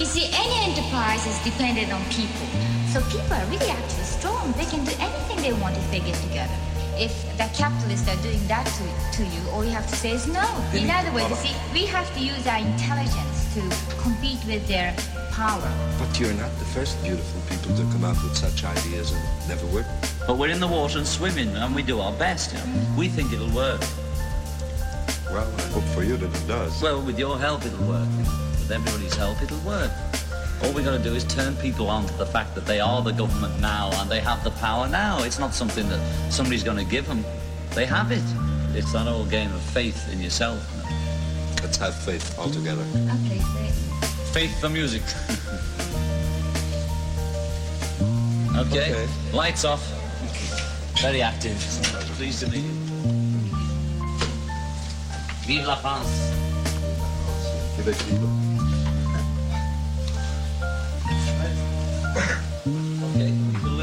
You see, any enterprise is dependent on people. So people are really actually strong. They can do anything they want if they get together. If the capitalists are doing that to you, all you have to say is no. In other words, you see, we have to use our intelligence to compete with their power. But you're not the first beautiful people to come up with such ideas and never work. But we're in the water and swimming, and we do our best. You know? We think it'll work. Well, I hope for you that it does. Well, with your help, it'll work. With everybody's help, it'll work. All we got to do is turn people on to the fact that they are the government now and they have the power now. It's not something that somebody's going to give them. They have it. It's that old game of faith in yourself. Let's have faith all together. Okay, faith. Faith the music. Okay. Lights off. Very active. Pleased to meet you. Vive la France. Vive Cuba. Okay,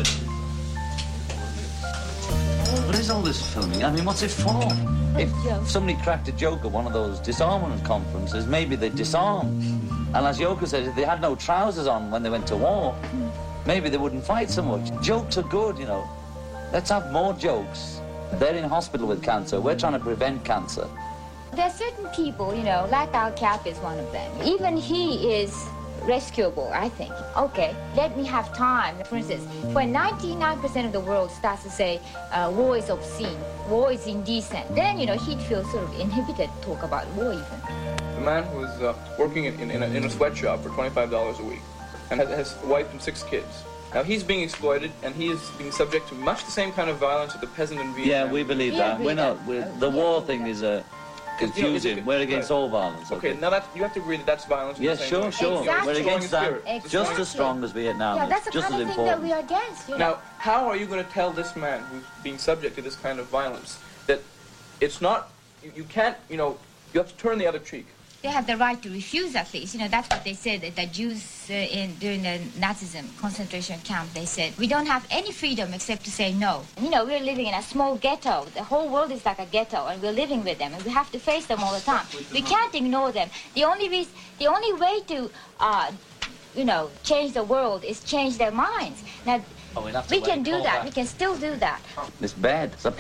what is all this filming? I mean, what's it for? If somebody cracked a joke at one of those disarmament conferences, maybe they'd disarm. And as Yoko said, if they had no trousers on when they went to war, maybe they wouldn't fight so much. Jokes are good, you know. Let's have more jokes. They're in hospital with cancer. We're trying to prevent cancer. There are certain people, you know, like Al Cap is one of them. Even he is rescuable, I think. Okay, let me have time. For instance, when 99% of the world starts to say war is obscene, war is indecent, then, you know, he'd feel sort of inhibited to talk about war even. The man was working in a sweatshop for $25 a week and has a wife and 6 kids. Now, he's being exploited, and he is being subject to much the same kind of violence that the peasant in Vietnam. Yeah, we believe that. We're not. The war thing is confusing. You know, we're against all violence. Okay, now you have to agree that that's violence. Yes, sure. Exactly. We're against that. Exactly. Just as strong as Vietnam. Yeah, that's the just kind as of thing that important. we are against. You know? Now, how are you going to tell this man who's being subject to this kind of violence that it's not, you can't, you know, you have to turn the other cheek? They have the right to refuse, at least. You know, that's what they said, that the Jews during the Nazism concentration camp, they said, we don't have any freedom except to say no. You know, we're living in a small ghetto. The whole world is like a ghetto, and we're living with them, and we have to face them all the time. We can't ignore them. The only way to, you know, change the world is change their minds. Now, we can do that. We can still do that. It's bad. It's a